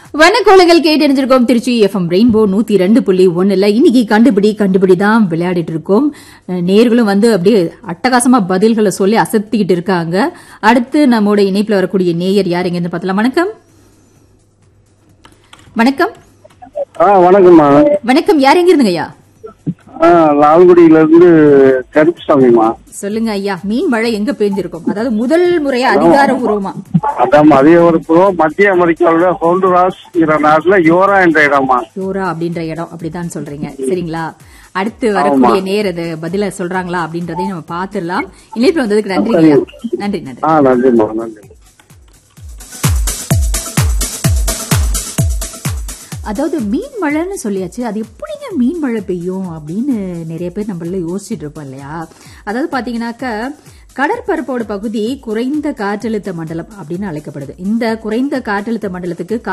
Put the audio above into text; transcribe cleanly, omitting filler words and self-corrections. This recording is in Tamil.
வனக்கோளங்கள் கேட்டறிஞ்சிருக்கோம். திருச்சி எஃப்எம் ரெயின்போ 102.1 இன்னைக்கு கண்டுபிடி தான் விளையாடிட்டு இருக்கோம். நேர்களும் வந்து அப்படியே அட்டகாசமா பதில்களை சொல்லி அசத்திக்கிட்டு இருக்காங்க. அடுத்து நம்மோட இணைப்புல வரக்கூடிய நேயர் யார் எங்க பார்த்தலாம். வணக்கம். வணக்கம். வணக்கம்மா. வணக்கம். யார் எங்க இருந்துங்க ஐயா? லால்குடியில இருந்து கருப்புசாமிமா. சொல்லுங்க ஐயா, மீன் மழை எங்க பெய்ஞ்சிருக்கும்? அதாவது முதல் முறையா அதிகாரபூர்வமா? அதான் அதிகாரப்பூர்வம் மத்திய அமெரிக்காவோட ஹோண்டுராஸ் நாட்டுல யோரா என்ற இடமா. யோரா அப்படின்ற இடம் அப்படிதான் சொல்றீங்க, சரிங்களா? அடுத்து வரக்கூடிய நேர் அது பதில சொல்றாங்களா அப்படின்றதையும் நம்ம பாத்துடலாம். இணைப்பு வந்ததுக்கு நன்றி ஐயா. நன்றி. நன்றிமா. நன்றி. அதாவது மீன் மழைன்னு சொல்லியாச்சு, அது எப்படிங்க மீன் மழை பெய்யும் அப்படின்னு நிறைய பேர் நம்மள யோசிச்சுட்டு இருப்போம் இல்லையா? அதாவது பாத்தீங்கன்னாக்க கடற்பரப்போட பகுதி குறைந்த காற்றழுத்த மண்டலம் அப்படின்னு அழைக்கப்படுது. இந்த குறைந்த காற்றழுத்த மண்டலத்துக்கு